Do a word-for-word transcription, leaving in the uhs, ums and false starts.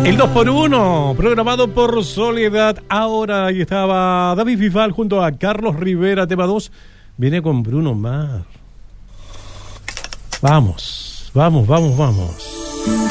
El dos por uno, programado por Soledad. Ahora ahí estaba David Bisbal junto a Carlos Rivera. Tema dos, viene con Bruno Mars. Vamos, vamos, vamos, vamos.